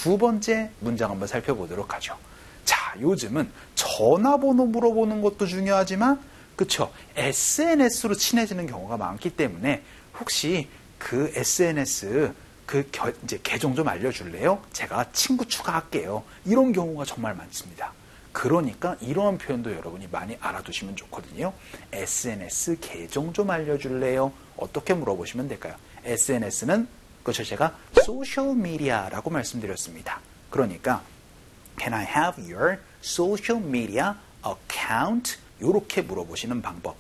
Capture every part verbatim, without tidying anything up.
두 번째 문장 한번 살펴보도록 하죠. 자, 요즘은 전화번호 물어보는 것도 중요하지만, 그쵸? 에스엔에스로 친해지는 경우가 많기 때문에 혹시 그 에스엔에스 그 겨, 이제 계정 좀 알려줄래요? 제가 친구 추가할게요. 이런 경우가 정말 많습니다. 그러니까 이러한 표현도 여러분이 많이 알아두시면 좋거든요. 에스엔에스 계정 좀 알려줄래요? 어떻게 물어보시면 될까요? 에스엔에스는 그렇죠, 제가 소셜 미디어라고 말씀드렸습니다. 그러니까 Can I have your social media account? 이렇게 물어보시는 방법.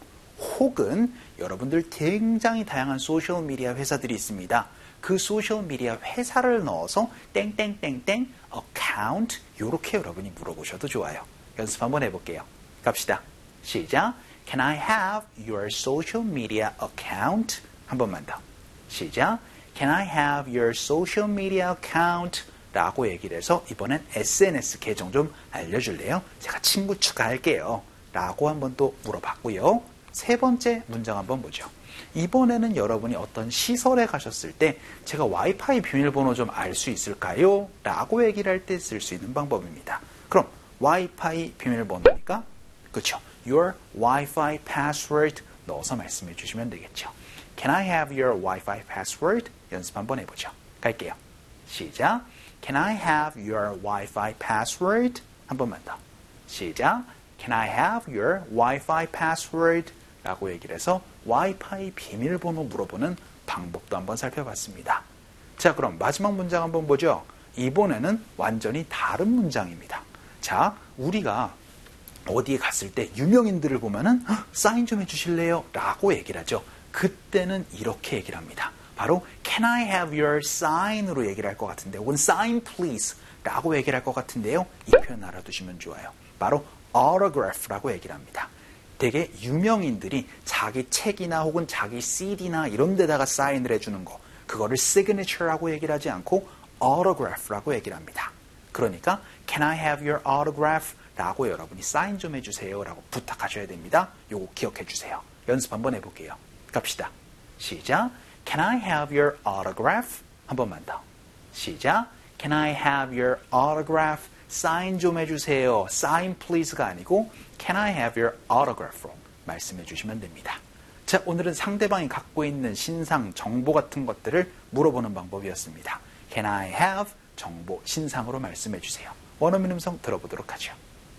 혹은 여러분들 굉장히 다양한 소셜 미디어 회사들이 있습니다. 그 소셜 미디어 회사를 넣어서 땡땡땡땡 account 이렇게 여러분이 물어보셔도 좋아요. 연습 한번 해볼게요. 갑시다. 시작. Can I have your social media account? 한 번만 더. 시작. Can I have your social media account? 라고 얘기를 해서 이번엔 에스엔에스 계정 좀 알려줄래요? 제가 친구 추가할게요. 라고 한번 또 물어봤고요. 세 번째 문장 한번 보죠. 이번에는 여러분이 어떤 시설에 가셨을 때 제가 와이파이 비밀번호 좀 알 수 있을까요? 라고 얘기를 할 때 쓸 수 있는 방법입니다. 그럼 와이파이 비밀번호니까 그렇죠. Your Wi-Fi password 넣어서 말씀해 주시면 되겠죠. Can I have your Wi-Fi password? 연습 한번 해보죠. 갈게요. 시작. Can I have your Wi-Fi password? 한 번만 더. 시작. Can I have your Wi-Fi password? 라고 얘기를 해서 와이파이 비밀번호 물어보는 방법도 한번 살펴봤습니다. 자, 그럼 마지막 문장 한번 보죠. 이번에는 완전히 다른 문장입니다. 자, 우리가 어디에 갔을 때 유명인들을 보면은 사인 좀 해주실래요? 라고 얘기를 하죠. 그때는 이렇게 얘기를 합니다. 바로 Can I have your sign으로 얘기를 할 것 같은데, 혹은 sign please 라고 얘기를 할 것 같은데요. 이 표현 알아두시면 좋아요. 바로 autograph라고 얘기를 합니다. 되게 유명인들이 자기 책이나 혹은 자기 씨디나 이런 데다가 사인을 해주는 거, 그거를 signature라고 얘기를 하지 않고 autograph라고 얘기를 합니다. 그러니까 Can I have your autograph? 라고 여러분이 사인 좀 해주세요 라고 부탁하셔야 됩니다. 요거 기억해 주세요. 연습 한번 해볼게요. 갑시다. 시작. Can I have your autograph? 한 번만 더. 시작. Can I have your autograph? 사인 좀 해주세요. sign please가 아니고 Can I have your autograph로 말씀해 주시면 됩니다. 자, 오늘은 상대방이 갖고 있는 신상, 정보 같은 것들을 물어보는 방법이었습니다. Can I have 정보, 신상으로 말씀해 주세요. 원어민 음성 들어보도록 하죠.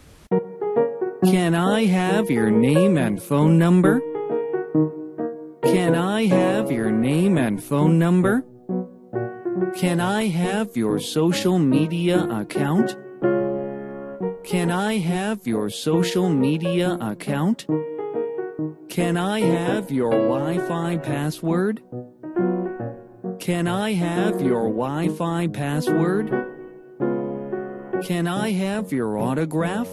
Can I have your name and phone number? Can I have your name and phone number? Can I have your social media account? Can I have your social media account? Can I have your Wi-Fi password? Can I have your Wi-Fi password? Can I have your autograph?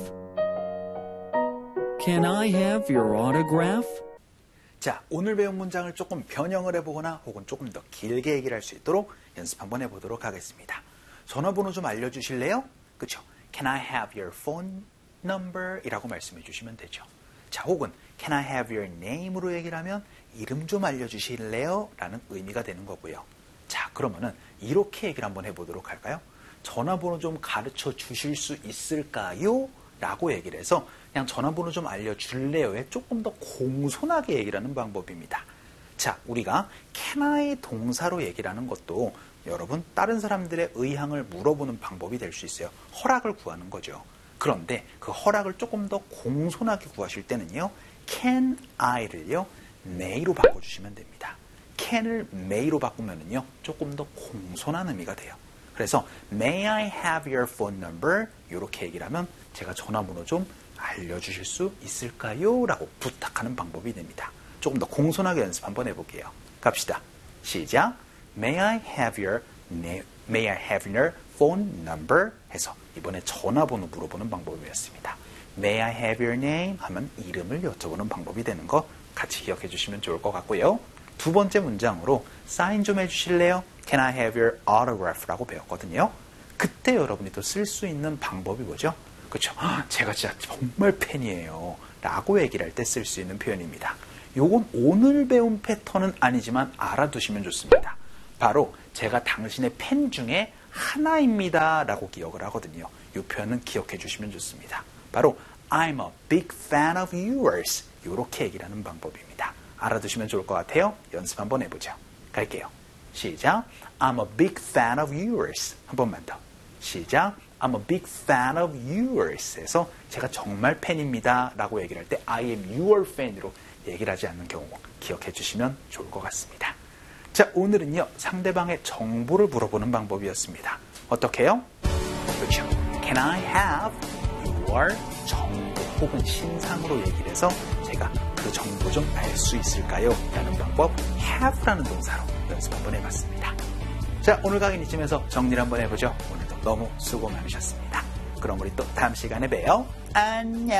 Can I have your autograph? 자, 오늘 배운 문장을 조금 변형을 해보거나 혹은 조금 더 길게 얘기를 할 수 있도록 연습 한번 해보도록 하겠습니다. 전화번호 좀 알려주실래요? 그쵸? Can I have your phone number? 이라고 말씀해 주시면 되죠. 자, 혹은 Can I have your name으로 얘기를 하면 이름 좀 알려주실래요? 라는 의미가 되는 거고요. 자, 그러면은 이렇게 얘기를 한번 해보도록 할까요? 전화번호 좀 가르쳐 주실 수 있을까요? 라고 얘기를 해서 그냥 전화번호 좀 알려줄래요에 조금 더 공손하게 얘기를 하는 방법입니다. 자, 우리가 can I 동사로 얘기를 하는 것도 여러분 다른 사람들의 의향을 물어보는 방법이 될 수 있어요. 허락을 구하는 거죠. 그런데 그 허락을 조금 더 공손하게 구하실 때는요. can I를요. may로 바꿔주시면 됩니다. can을 may로 바꾸면은요. 조금 더 공손한 의미가 돼요. 그래서 May I have your phone number? 이렇게 얘기를 하면 제가 전화번호 좀 알려주실 수 있을까요? 라고 부탁하는 방법이 됩니다. 조금 더 공손하게 연습 한번 해볼게요. 갑시다. 시작. May I have your name, May I have your phone number? 해서 이번에 전화번호 물어보는 방법이었습니다. May I have your name? 하면 이름을 여쭤보는 방법이 되는 거 같이 기억해 주시면 좋을 것 같고요. 두 번째 문장으로 사인 좀 해주실래요? Can I have your autograph? 라고 배웠거든요. 그때 여러분이 또 쓸 수 있는 방법이 뭐죠? 그렇죠. 제가 진짜 정말 팬이에요. 라고 얘기를 할 때 쓸 수 있는 표현입니다. 요건 오늘 배운 패턴은 아니지만 알아두시면 좋습니다. 바로 제가 당신의 팬 중에 하나입니다 라고 기억을 하거든요. 이 표현은 기억해 주시면 좋습니다. 바로 I'm a big fan of yours. 이렇게 얘기를 하는 방법입니다. 알아두시면 좋을 것 같아요. 연습 한번 해보죠. 갈게요. 시작. I'm a big fan of yours. 한 번만 더. 시작. I'm a big fan of yours. 에서 제가 정말 팬입니다 라고 얘기를 할 때 I am your fan으로 얘기를 하지 않는 경우 기억해 주시면 좋을 것 같습니다. 자, 오늘은요, 상대방의 정보를 물어보는 방법이었습니다. 어떻게 해요? 그렇죠. Can I have your 정보 혹은 신상으로 얘기를 해서 제가 그 정보 좀 알 수 있을까요? 라는 방법 have라는 동사로 연습 한번 해봤습니다. 자, 오늘 강의는 이쯤에서 정리를 한번 해보죠. 오늘도 너무 수고 많으셨습니다. 그럼 우리 또 다음 시간에 봬요. 안녕.